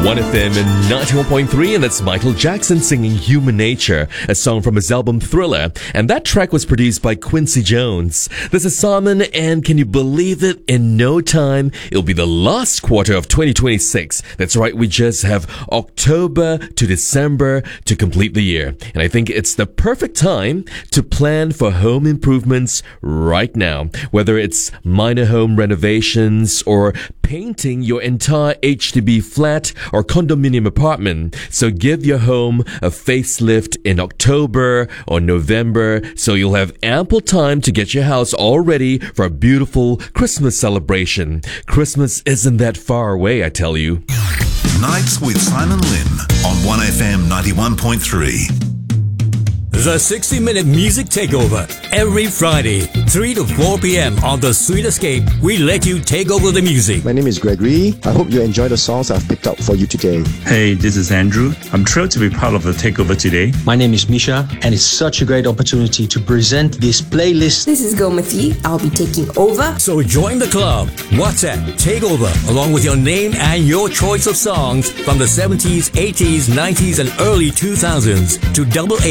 1FM and 91.3, and that's Michael Jackson singing Human Nature, a song from his album Thriller. And that track was produced by Quincy Jones. This is Simon, and can you believe it? In no time, it'll be the last quarter of 2026. That's right, we just have October to December to complete the year. And I think it's the perfect time to plan for home improvements right now. Whether it's minor home renovations or painting your entire HDB flat or condominium apartment. So give your home a facelift in October or November so you'll have ample time to get your house all ready for a beautiful Christmas celebration. Christmas isn't that far away, I tell you. Nights with Simon Lim on 1FM 91.3. The 60-minute music takeover. Every Friday, 3 to 4 p.m. on The Sweet Escape, we let you take over the music. My name is Gregory. I hope you enjoy the songs I've picked out for you today. Hey, this is Andrew. I'm thrilled to be part of the takeover today. My name is Misha, and it's such a great opportunity to present this playlist. This is Gomati. I'll be taking over. So join the club. WhatsApp Takeover, along with your name and your choice of songs from the 70s, 80s, 90s, and early 2000s to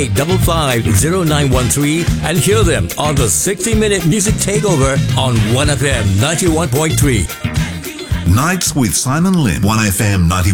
88550913 and hear them on the 60-minute music takeover on 1FM 91.3. Nights with Simon Lim, 1FM 91.3.